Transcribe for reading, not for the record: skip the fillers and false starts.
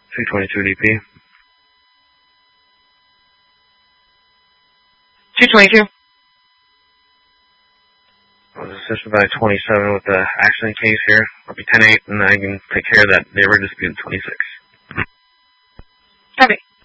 222 DP. 222. I was assisted by 27 with the accident case here. I'll be 10-8, and I can take care of that. They were disputed 26. Copy.